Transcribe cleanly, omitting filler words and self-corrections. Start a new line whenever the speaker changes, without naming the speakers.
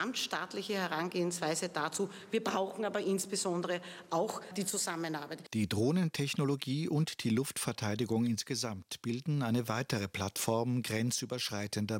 gesamtstaatliche Herangehensweise dazu. Wir brauchen aber insbesondere auch die Zusammenarbeit.
Die Drohnentechnologie und die Luftverteidigung insgesamt bilden eine weitere Plattform grenzüberschreitender